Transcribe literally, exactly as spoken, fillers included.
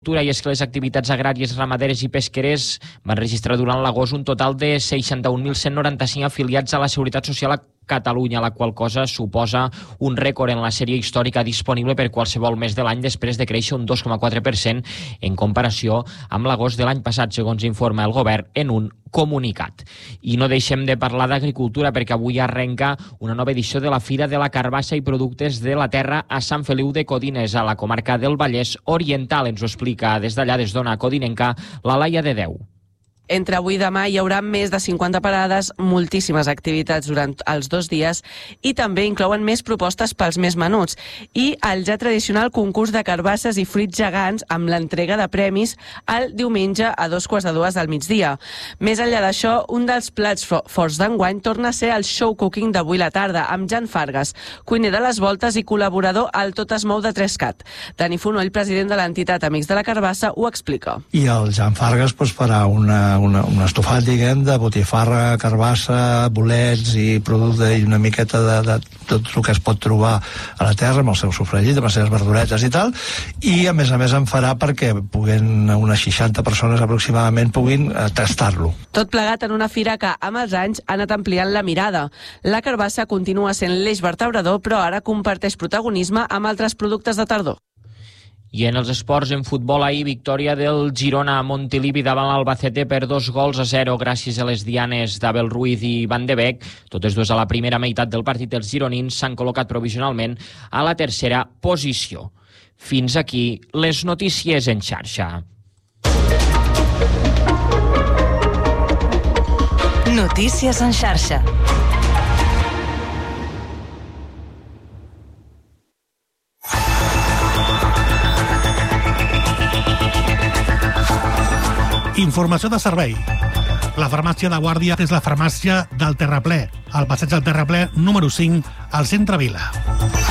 I és que les activitats agràries, ramaderes i pesqueres van registrar durant l'agost un total de seixanta-un mil cent noranta-cinc afiliats a la Seguretat Social a Catalunya, la qual cosa suposa un rècord en la sèrie històrica disponible per qualsevol mes de l'any, després de créixer un dos coma quatre per cent en comparació amb l'agost de l'any passat, segons informa el govern en un comunicat. I no deixem de parlar d'agricultura, perquè avui arrenca una nova edició de la Fira de la Carbassa i Productes de la Terra a Sant Feliu de Codines, a la comarca del Vallès Oriental. Ens ho explica des d'allà, des d'Ona Codinenca, la Laia de Déu. Entre avui i demà hi haurà més de cinquanta parades, moltíssimes activitats durant els dos dies i també inclouen més propostes pels més menuts i el ja tradicional concurs de carbasses i fruits gegants amb l'entrega de premis el diumenge a dos quarts de dues del migdia. Més enllà d'això, un dels plats forts d'enguany torna a ser el show cooking d'avui la tarda amb Jan Fargas, cuiner de les voltes i col·laborador al Tot es mou de Trescat. Dani Fonoll, president de l'entitat Amics de la Carbassa, ho explica. I el Jan Fargas pues, farà una Una, un estofat, diguem, de botifarra, carbassa, bolets i producte i una miqueta de, de tot el que es pot trobar a la terra, amb el seu sofregit, amb les seves verduretes i tal, i a més a més en farà perquè puguin, unes seixanta persones aproximadament puguin eh, tastar-lo. Tot plegat en una fira que amb els anys ha anat ampliant la mirada. La carbassa continua sent l'eix vertebrador, però ara comparteix protagonisme amb altres productes de tardor. I en els esports, en futbol, ahir victòria del Girona a Montilivi davant l'Albacete per dos gols a zero gràcies a les dianes d'Abel Ruiz i Van de Beek. Totes dues a la primera meitat del partit, els gironins s'han col·locat provisionalment a la tercera posició. Fins aquí les notícies en xarxa. Notícies en xarxa. Informació de servei. La farmàcia de Guàrdia és la farmàcia del Terraplè, al passeig del Terraplè número cinc, al centre Vila.